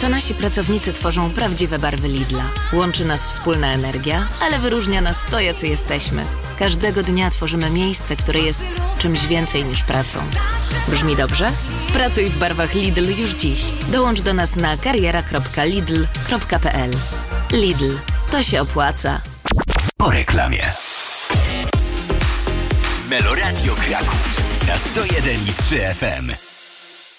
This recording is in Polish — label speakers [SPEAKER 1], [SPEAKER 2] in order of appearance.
[SPEAKER 1] To nasi pracownicy tworzą prawdziwe barwy Lidla. Łączy nas wspólna energia, ale wyróżnia nas to, jacy jesteśmy. Każdego dnia tworzymy miejsce, które jest czymś więcej niż pracą. Brzmi dobrze? Pracuj w barwach Lidl już dziś. Dołącz do nas na kariera.lidl.pl. Lidl. To się opłaca.
[SPEAKER 2] Po reklamie. Meloradio Kraków na 101,3 FM.